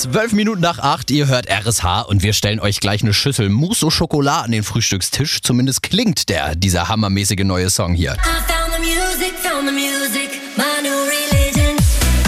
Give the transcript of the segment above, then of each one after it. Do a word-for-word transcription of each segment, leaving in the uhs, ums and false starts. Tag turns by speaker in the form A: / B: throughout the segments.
A: Zwölf Minuten nach acht, ihr hört R S H und wir stellen euch gleich eine Schüssel Mousse au Chocolat an den Frühstückstisch. Zumindest klingt der, dieser hammermäßige neue Song hier.
B: I found the music, found the music, my new religion.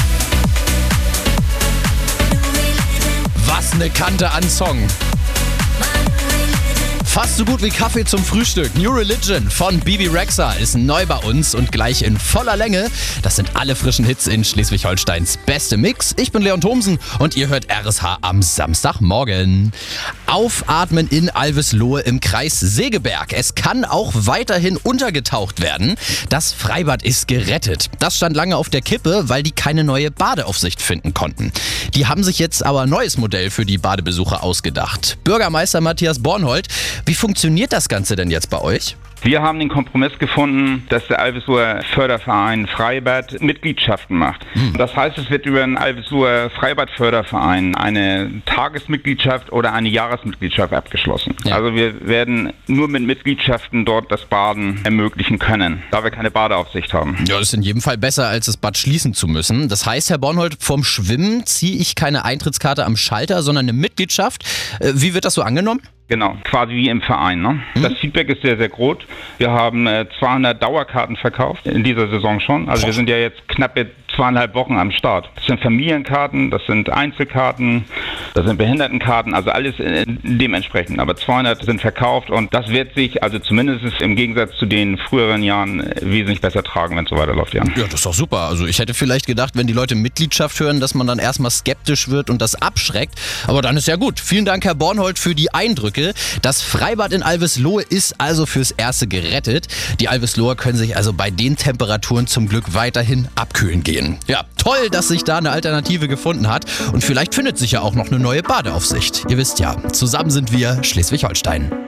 B: New religion,
A: Was eine Kante an Song.
B: my new religion.
A: Fast so gut wie Kaffee zum Frühstück. New Religion von Bibi Rexha ist neu bei uns und gleich in voller Länge. Das sind alle frischen Hits in Schleswig-Holsteins beste Mix. Ich bin Leon Thomsen und ihr hört R S H am Samstagmorgen. Aufatmen in Alveslohe im Kreis Segeberg. Es kann auch weiterhin untergetaucht werden. Das Freibad ist gerettet. Das stand lange auf der Kippe, weil die keine neue Badeaufsicht finden konnten. Die haben sich jetzt aber ein neues Modell für die Badebesucher ausgedacht. Bürgermeister Matthias Bornhold, wie funktioniert das Ganze denn jetzt bei euch?
C: Wir haben den Kompromiss gefunden, dass der Alvesloher Förderverein Freibad Mitgliedschaften macht. Hm. Das heißt, es wird über den Alvesloher Freibad-Förderverein eine Tagesmitgliedschaft oder eine Jahresmitgliedschaft abgeschlossen. Ja. Also wir werden nur mit Mitgliedschaften dort das Baden ermöglichen können, da wir keine Badeaufsicht haben.
A: Ja, das ist in jedem Fall besser, als das Bad schließen zu müssen. Das heißt, Herr Bornhold, vom Schwimmen ziehe ich keine Eintrittskarte am Schalter, sondern eine Mitgliedschaft. Wie wird das so angenommen?
C: Genau, quasi wie im Verein. Ne? Mhm. Das Feedback ist sehr, sehr groß. Wir haben äh, zweihundert Dauerkarten verkauft in dieser Saison schon. Also wir sind ja jetzt knappe zweieinhalb Wochen am Start. Das sind Familienkarten, das sind Einzelkarten, das sind Behindertenkarten, also alles äh, dementsprechend. Aber zweihundert sind verkauft und das wird sich, also zumindest im Gegensatz zu den früheren Jahren, äh, wesentlich besser tragen, wenn es so weiterläuft. Ja.
A: ja, das ist doch super. Also ich hätte vielleicht gedacht, wenn die Leute Mitgliedschaft hören, dass man dann erstmal skeptisch wird und das abschreckt. Aber dann ist ja gut. Vielen Dank, Herr Bornhold, für die Eindrücke. Das Freibad in Alveslohe ist also fürs Erste gerettet. Die Alvesloher können sich also bei den Temperaturen zum Glück weiterhin abkühlen gehen. Ja, toll, dass sich da eine Alternative gefunden hat. Und vielleicht findet sich ja auch noch eine neue Badeaufsicht. Ihr wisst ja, zusammen sind wir Schleswig-Holstein.